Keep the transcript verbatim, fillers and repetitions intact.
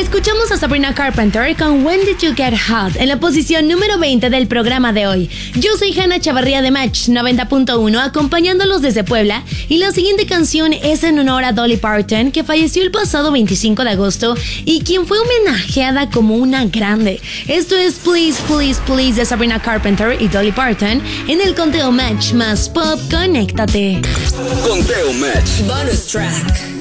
Escuchamos a Sabrina Carpenter con When Did You Get Hot en la posición número veinte del programa de hoy. Yo soy Hanna Chavarría de Match noventa punto uno, acompañándolos desde Puebla, y la siguiente canción es en honor a Dolly Parton, que falleció el pasado veinticinco de agosto y quien fue homenajeada como una grande. Esto es Please, Please, Please de Sabrina Carpenter y Dolly Parton en el Conteo Match más Pop. Conéctate. Conteo Match Bonus track.